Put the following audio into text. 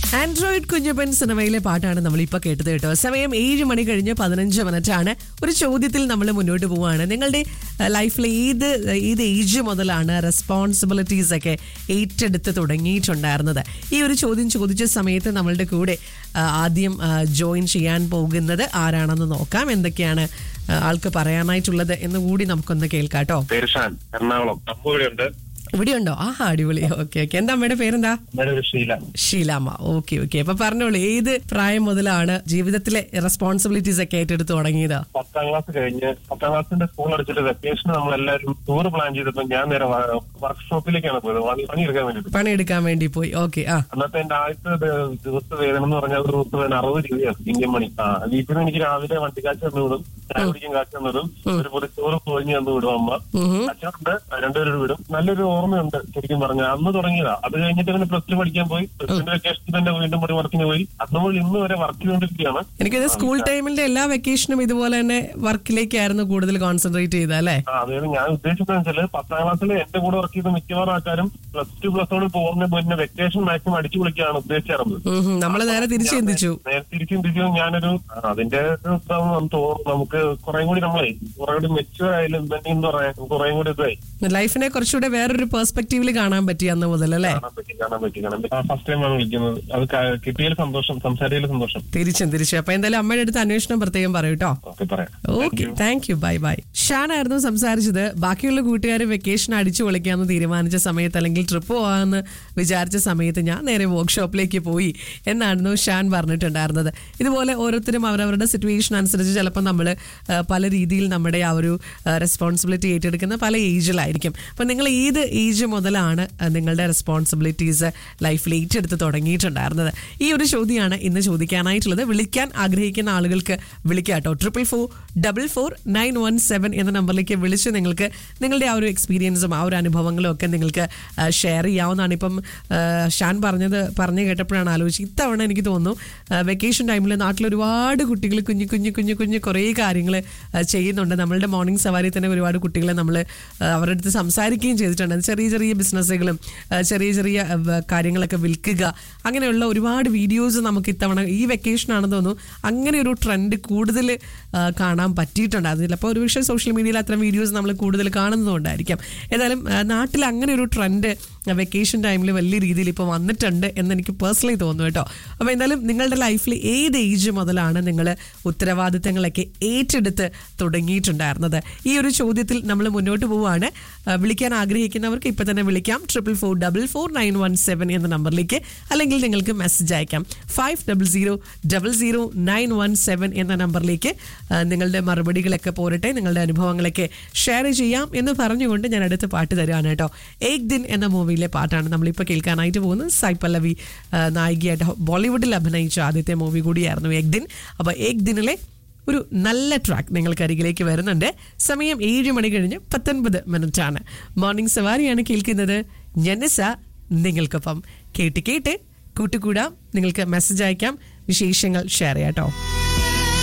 Android Kunjappan സിനിമയിലെ പാട്ടാണ് നമ്മളിപ്പോൾ കേട്ടത് കേട്ടോ. സമയം 7 മണി കഴിഞ്ഞ് 15 മിനിറ്റാണ്. ഒരു ചോദ്യത്തിൽ നമ്മൾ മുന്നോട്ട് പോവുകയാണ്. നിങ്ങളുടെ ലൈഫിൽ ഏത് ഏജ് മുതലാണ് റെസ്പോൺസിബിലിറ്റീസ് ഒക്കെ ഏറ്റെടുത്ത് തുടങ്ങിയിട്ടുണ്ടായിരുന്നത്? ഈ ഒരു ചോദ്യം ചോദിച്ച സമയത്ത് നമ്മളുടെ കൂടെ ആദ്യം ജോയിൻ ചെയ്യാൻ പോകുന്നത് ആരാണെന്ന് നോക്കാം. എന്തൊക്കെയാണ് ആൾക്ക് പറയാനായിട്ടുള്ളത് എന്ന് കൂടി നമുക്കൊന്ന് കേൾക്കാട്ടോ. എറണാകുളം ഇവിടെയുണ്ടോ? ആഹാ, അടിപൊളി. ഓക്കെ. എന്താ അമ്മയുടെ പേരെന്താ? ഷീലാമ്മ. ഓക്കെ. അപ്പൊ പറഞ്ഞോളൂ, ഏത് പ്രായം മുതലാണ് ജീവിതത്തിലെ റെസ്പോൺസിബിലിറ്റീസ് ഒക്കെ ഏറ്റെടുത്ത് തുടങ്ങിയത്? 10ാം ക്ലാസ് കഴിഞ്ഞ് 10ാം ക്ലാസിന്റെ സ്കൂൾ അടിച്ചിട്ട് വെക്കേഷൻ നമ്മളെല്ലാവരും ടൂർ പ്ലാൻ ചെയ്തപ്പോ ഞാൻ നേരെ വർക്ക്ഷോപ്പിലേക്കാണ് പോയത്, പണിയെടുക്കാൻ വേണ്ടി പോയി. ഓക്കെ. അന്നത്തെ എന്റെ ആദ്യത്തെ ദിവസ വേതനം എന്ന് പറഞ്ഞാൽ ഒരു ദിവസം 60 രൂപയാണ് ഇന്ത്യൻ മണി. വീട്ടിൽ നിന്ന് എനിക്ക് രാവിലെ വണ്ടിക്കാശ് തന്നു വിടും, ചായ കുടിക്കാൻ കാശ് തന്നതും, ഒരു പൊതിച്ചോറ് പൊഴിഞ്ഞ് തന്നു വിടും അമ്മ. അച്ഛനുണ്ട്, രണ്ടുപേരും വിടും. നല്ലൊരു ഓർമ്മയുണ്ട് ശരിക്കും പറഞ്ഞാൽ. അന്ന് തുടങ്ങിയതാ. അത് കഴിഞ്ഞിട്ട് പിന്നെ +2 പഠിക്കാൻ പോയി. +2 വെക്കേഷൻ തന്നെ വീണ്ടും ഒരു വർക്കിന് പോയി. അത് നമ്മൾ ഇന്ന് വരെ വർക്ക് ചെയ്തുകൊണ്ടിരിക്കുകയാണ്. എനിക്ക് സ്കൂൾ ടൈമിന്റെ എല്ലാ വെക്കേഷനും ഇതുപോലെ തന്നെ വർക്കിലേക്കായിരുന്നു കൂടുതൽ കോൺസെൻട്രേറ്റ് ചെയ്ത അല്ലേ? അതായത് ഞാൻ ഉദ്ദേശിച്ചതെന്ന് വെച്ചാൽ 10ാം ക്ലാസ്സിൽ എന്റെ കൂടെ വർക്ക് ചെയ്ത മിക്കവാറും ആൾക്കാരും +2 +1 പോകുന്ന പിന്നെ വെക്കേഷൻ മാക്സിമം അടിച്ചു വിളിക്കുകയാണ് ഉദ്ദേശിച്ചിരുന്നത്. നമ്മള് നേരെ തിരിച്ചു ചിന്തിച്ചു. ഞാനൊരു അതിന്റെ തോന്നുന്നു നമുക്ക് കുറെ കൂടി നമ്മളെ കുറെ കൂടി മെച്ചുവർ ആയാലും എന്താ പറയാ കുറെ കൂടി ഇതായി ലൈഫിനെ കുറച്ചുകൂടെ വേറൊരു പെർസ്പെക്റ്റീവില് കാണാൻ പറ്റി അന്ന് മുതൽ അല്ലേ? കാണാൻ പറ്റി. ഫസ്റ്റ് ടൈമാണ് വിളിക്കുന്നത്. അത് കിട്ടിയതിൽ സന്തോഷം, സംസാരിച്ചതിൽ സന്തോഷം. തിരിച്ചു. അപ്പൊ എന്തായാലും അമ്മയുടെ അടുത്ത് അന്വേഷണം പ്രത്യേകം പറയൂട്ടോ. Okay, thank you. By. Shaan ആയിരുന്നു സംസാരിച്ചത്. ബാക്കിയുള്ള കൂട്ടുകാർ വെക്കേഷൻ അടിച്ചു പൊളിക്കാന്ന് തീരുമാനിച്ച സമയത്ത് അല്ലെങ്കിൽ ട്രിപ്പ് പോകാമെന്ന് വിചാരിച്ച സമയത്ത് ഞാൻ നേരെ വർക്ക്ഷോപ്പിലേക്ക് പോയി എന്നായിരുന്നു ഷാൻ പറഞ്ഞിട്ടുണ്ടായിരുന്നത്. ഇതുപോലെ ഓരോരുത്തരും അവരവരുടെ സിറ്റുവേഷൻ അനുസരിച്ച് ചിലപ്പോൾ നമ്മൾ പല രീതിയിൽ നമ്മുടെ ആ ഒരു റെസ്പോൺസിബിലിറ്റി ഏറ്റെടുക്കുന്ന പല ഏജിലായിരിക്കും. അപ്പം നിങ്ങൾ ഏത് ഏജ് മുതലാണ് നിങ്ങളുടെ റെസ്പോൺസിബിലിറ്റീസ് ലൈഫിൽ ഏറ്റെടുത്ത് തുടങ്ങിയിട്ടുണ്ടായിരുന്നത്? ഈ ഒരു ചോദ്യമാണ് ഇന്ന് ചോദിക്കാനായിട്ടുള്ളത്. വിളിക്കാൻ ആഗ്രഹിക്കുന്ന ആളുകൾക്ക് വിളിക്കാട്ടോ. 444-917 എന്ന നമ്പറിലേക്ക് വിളിച്ച് നിങ്ങൾക്ക് നിങ്ങളുടെ ആ ഒരു എക്സ്പീരിയൻസും ആ ഒരു അനുഭവങ്ങളും ഒക്കെ നിങ്ങൾക്ക് ഷെയർ ചെയ്യാവുന്നതാണ്. ഇപ്പം ഷാൻ പറഞ്ഞു കേട്ടപ്പോഴാണ് ആലോചിച്ച് ഇത്തവണ എനിക്ക് തോന്നുന്നു വെക്കേഷൻ ടൈമിൽ നാട്ടിൽ ഒരുപാട് കുട്ടികൾ കുഞ്ഞു കുറേ കാര്യങ്ങൾ ചെയ്യുന്നുണ്ട്. നമ്മളുടെ മോർണിംഗ് സവാരി തന്നെ ഒരുപാട് കുട്ടികളെ നമ്മൾ അവരുടെ അടുത്ത് സംസാരിക്കുകയും ചെയ്തിട്ടുണ്ട്. ചെറിയ ബിസിനസ്സുകളും ചെറിയ കാര്യങ്ങളൊക്കെ വിൽക്കുക, അങ്ങനെയുള്ള ഒരുപാട് വീഡിയോസ് നമുക്ക് ഇത്തവണ ഈ വെക്കേഷൻ ആണെന്ന് തോന്നുന്നു അങ്ങനെ ഒരു ട്രെൻഡ് കൂടുതൽ കാണാൻ പറ്റിയിട്ടുണ്ട്. അത് ചിലപ്പോൾ ഒരുപക്ഷെ സോഷ്യൽ മീഡിയയിൽ അത്തരം വീഡിയോസ് നമ്മൾ കൂടുതൽ കാണുന്നതുകൊണ്ടായിരിക്കാം. ഏതായാലും നാട്ടിൽ അങ്ങനെ ഒരു ട്രെൻഡ് വെക്കേഷൻ ടൈമിൽ വലിയ രീതിയിൽ ഇപ്പോൾ വന്നിട്ടുണ്ട് എന്ന് എനിക്ക് പേഴ്സണലി തോന്നുന്നു കേട്ടോ. അപ്പോൾ എന്തായാലും നിങ്ങളുടെ ലൈഫിൽ ഏത് ഏജ് മുതലാണ് നിങ്ങൾ ഉത്തരവാദിത്തങ്ങളൊക്കെ ഏറ്റെടുത്ത് തുടങ്ങിയിട്ടുണ്ടായിരുന്നത്? ഈ ഒരു ചോദ്യത്തിൽ നമ്മൾ മുന്നോട്ട് പോവുകയാണ്. വിളിക്കാൻ ആഗ്രഹിക്കുന്നവർക്ക് ഇപ്പം തന്നെ വിളിക്കാം 444-917 എന്ന നമ്പറിലേക്ക്. അല്ലെങ്കിൽ നിങ്ങൾക്ക് മെസ്സേജ് അയക്കാം 50000917 എന്ന നമ്പറിലേക്ക്. നിങ്ങളുടെ മറുപടികളൊക്കെ പോരട്ടെ, നിങ്ങളുടെ അനുഭവങ്ങളൊക്കെ ഷെയർ ചെയ്യാം എന്ന് പറഞ്ഞുകൊണ്ട് ഞാൻ അടുത്ത പാട്ട് തരുവാണ് കേട്ടോ. ഏക് ദിൻ എന്ന മൂവിയിലെ പാട്ടാണ് നമ്മളിപ്പോൾ കേൾക്കാനായിട്ട് പോകുന്നത്. സായ് പല്ലവി നായികയായിട്ട് ബോളിവുഡിൽ അഭിനയിച്ച ആദ്യത്തെ മൂവി കൂടിയായിരുന്നു ഏക് ദിൻ. അപ്പോൾ ഏക് ദിനിലെ ഒരു നല്ല ട്രാക്ക് നിങ്ങൾക്ക് അരികിലേക്ക് വരുന്നുണ്ട്. സമയം 7 മണി കഴിഞ്ഞ് 19 മിനിറ്റാണ്. മോർണിംഗ് സവാരിയാണ് കേൾക്കുന്നത്. ജനസ നിങ്ങൾക്കൊപ്പം കേട്ട് കൂട്ടുകൂടാം. നിങ്ങൾക്ക് മെസ്സേജ് അയക്കാം, വിശേഷങ്ങൾ ഷെയർ ചെയ്യാം കേട്ടോ.